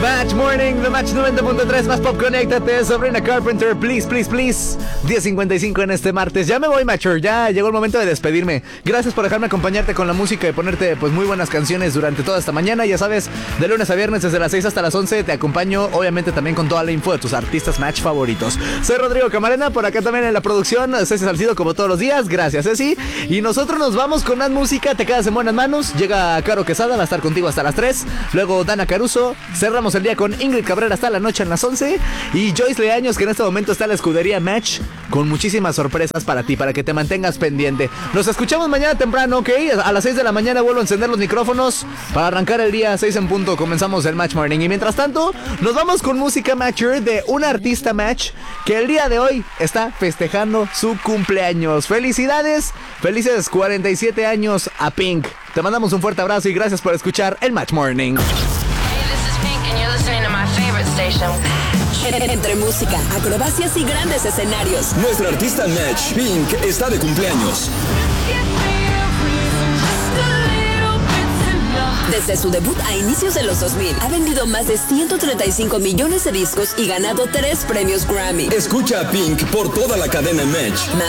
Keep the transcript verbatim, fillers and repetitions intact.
Match Morning, The Match noventa punto tres, más pop, conéctate, Sabrina Carpenter, please, please, please. diez cincuenta y cinco en este martes. Ya me voy, Matcher, ya llegó el momento de despedirme. Gracias por dejarme acompañarte con la música y ponerte pues muy buenas canciones durante toda esta mañana. Ya sabes, de lunes a viernes desde las seis hasta las once te acompaño, obviamente también con toda la info de tus artistas Match favoritos. Soy Rodrigo Camarena, por acá también en la producción, Ceci Salcido como todos los días. Gracias, Ceci. Y nosotros nos vamos con más música, te quedas en buenas manos. Llega Caro Quesada, va a estar contigo hasta las tres. Luego Dana Caruso, cerramos el día con Ingrid Cabrera hasta la noche en las once. Y Joyce Leaños, que en este momento está en la escudería Match, con muchísimas sorpresas para ti, para que te mantengas pendiente. Nos escuchamos mañana temprano, ¿ok? A las seis de la mañana vuelvo a encender los micrófonos para arrancar el día, seis en punto, comenzamos el Match Morning. Y mientras tanto, nos vamos con música Matcher de una artista Match que el día de hoy está festejando su cumpleaños. ¡Felicidades! Felices cuarenta y siete años a Pink. Te mandamos un fuerte abrazo y gracias por escuchar el Match Morning. Entre música, acrobacias y grandes escenarios, nuestra artista Match, Pink, está de cumpleaños. Desde su debut a inicios de los dos mil, ha vendido más de ciento treinta y cinco millones de discos y ganado tres premios Grammy. Escucha a Pink por toda la cadena Match. Más